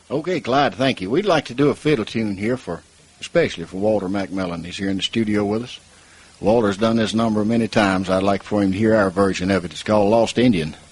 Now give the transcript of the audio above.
Okay, Clyde, thank you. We'd like to do a fiddle tune here especially for Walter McMillan. He's here in the studio with us. Walter's done this number many times. I'd like for him to hear our version of it. It's called Lost Indian.